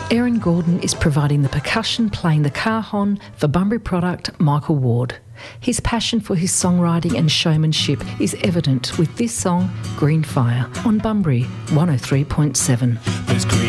Erin Gordon is providing the percussion playing the cajon for Bunbury product Michael Ward. His passion for his songwriting and showmanship is evident with this song, Green Fire, on Bunbury 103.7.